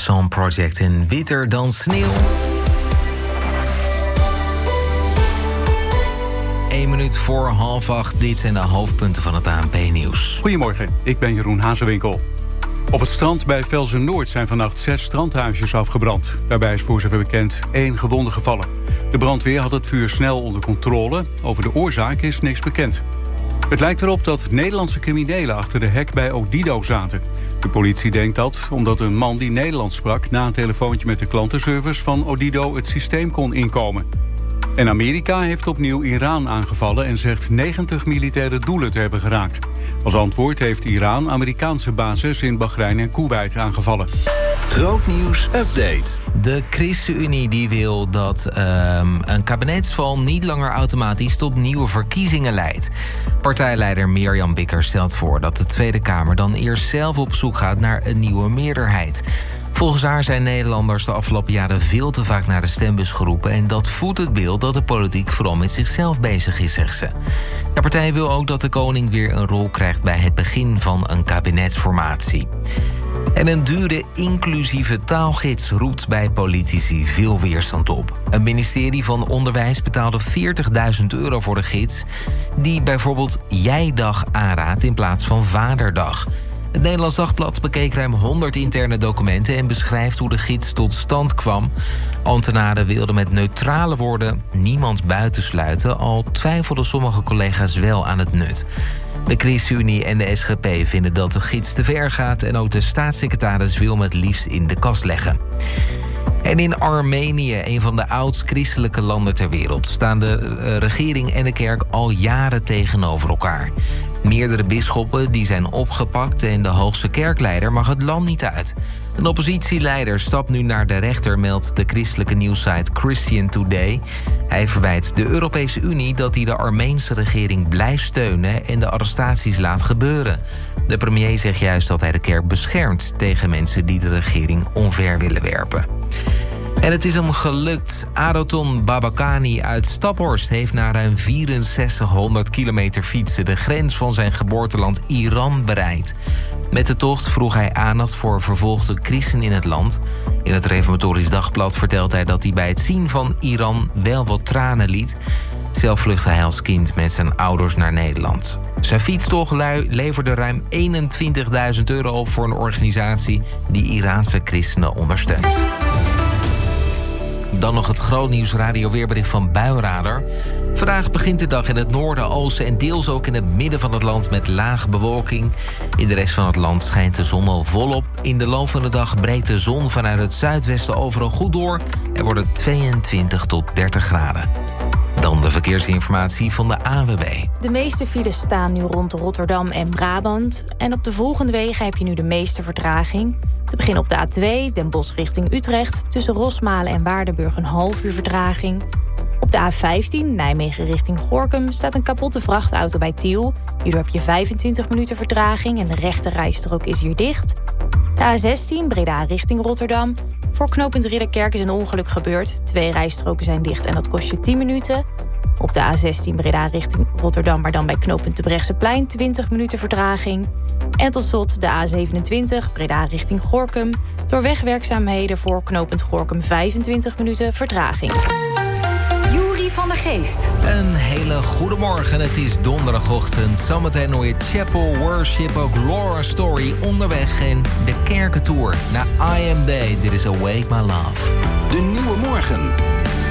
Song Project en Witter dan sneeuw. 1 minuut voor 7:30. Dit zijn de hoofdpunten van het ANP-nieuws. Goedemorgen, ik ben Jeroen Hazewinkel. Op het strand bij Velzen-Noord zijn vannacht 6 strandhuisjes afgebrand. Daarbij is voor zover bekend 1 gewonde gevallen. De brandweer had het vuur snel onder controle. Over de oorzaak is niks bekend. Het lijkt erop dat Nederlandse criminelen achter de hek bij Odido zaten. De politie denkt dat omdat een man die Nederlands sprak na een telefoontje met de klantenservice van Odido het systeem kon inkomen. En Amerika heeft opnieuw Iran aangevallen en zegt 90 militaire doelen te hebben geraakt. Als antwoord heeft Iran Amerikaanse bases in Bahrein en Kuwait aangevallen. Grootnieuws update. De ChristenUnie die wil dat een kabinetsval niet langer automatisch tot nieuwe verkiezingen leidt. Partijleider Mirjam Bikker stelt voor dat de Tweede Kamer dan eerst zelf op zoek gaat naar een nieuwe meerderheid. Volgens haar zijn Nederlanders de afgelopen jaren veel te vaak naar de stembus geroepen en dat voedt het beeld dat de politiek vooral met zichzelf bezig is, zegt ze. De partij wil ook dat de koning weer een rol krijgt bij het begin van een kabinetsformatie. En een dure inclusieve taalgids roept bij politici veel weerstand op. Een ministerie van Onderwijs betaalde €40.000 voor de gids, die bijvoorbeeld Jijdag aanraadt in plaats van Vaderdag. Het Nederlands Dagblad bekeek ruim 100 interne documenten en beschrijft hoe de gids tot stand kwam. Ambtenaren wilden met neutrale woorden niemand buitensluiten, al twijfelden sommige collega's wel aan het nut. De ChristenUnie en de SGP vinden dat de gids te ver gaat en ook de staatssecretaris wil hem het liefst in de kast leggen. En in Armenië, een van de oudst-christelijke landen ter wereld, staan de regering en de kerk al jaren tegenover elkaar. Meerdere bisschoppen die zijn opgepakt en de hoogste kerkleider mag het land niet uit. Een oppositieleider stapt nu naar de rechter, meldt de christelijke nieuwssite Christian Today. Hij verwijt de Europese Unie dat hij de Armeense regering blijft steunen en de arrestaties laat gebeuren. De premier zegt juist dat hij de kerk beschermt tegen mensen die de regering omver willen werpen. En het is hem gelukt. Adoton Babakani uit Staphorst heeft na ruim 6400 kilometer fietsen de grens van zijn geboorteland Iran bereikt. Met de tocht vroeg hij aandacht voor vervolgde christenen in het land. In het Reformatorisch Dagblad vertelt hij dat hij bij het zien van Iran wel wat tranen liet. Zelf vluchtte hij als kind met zijn ouders naar Nederland. Zijn fietstocht leverde ruim €21.000 op voor een organisatie die Iraanse christenen ondersteunt. Dan nog het grootnieuws radioweerbericht van Buienradar. Vandaag begint de dag in het noorden, oosten en deels ook in het midden van het land met lage bewolking. In de rest van het land schijnt de zon al volop. In de loop van de dag breekt de zon vanuit het zuidwesten overal goed door. Er worden 22 tot 30 graden. Dan de verkeersinformatie van de ANWB. De meeste files staan nu rond Rotterdam en Brabant. En op de volgende wegen heb je nu de meeste vertraging. Te beginnen op de A2, Den Bosch richting Utrecht. Tussen Rosmalen en Waardenburg een half uur vertraging. Op de A15, Nijmegen richting Gorinchem, staat een kapotte vrachtauto bij Tiel. Hierdoor heb je 25 minuten vertraging en de rechte rijstrook is hier dicht. De A16, Breda richting Rotterdam. Voor knooppunt Ridderkerk is een ongeluk gebeurd. 2 rijstroken zijn dicht en dat kost je 10 minuten. Op de A16 Breda richting Rotterdam, maar dan bij knooppunt Terbrechtseplein 20 minuten vertraging. En tot slot de A27 Breda richting Gorinchem. Door wegwerkzaamheden voor knooppunt Gorinchem 25 minuten vertraging. Juri van der Geest. Een hele goede morgen. Het is donderdagochtend. Zometeen hoor je Chapel Worship, ook Laura Story onderweg en de kerkentour naar I Am Day. Dit is Awake My Love. De nieuwe morgen.